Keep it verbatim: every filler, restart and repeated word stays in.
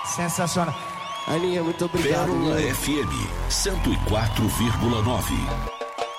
Sensacional. Aninha, muito obrigado. Pérola F M cento e quatro vírgula nove.